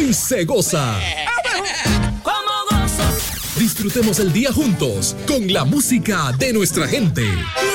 y se goza. Disfrutemos el día juntos con la música de nuestra gente.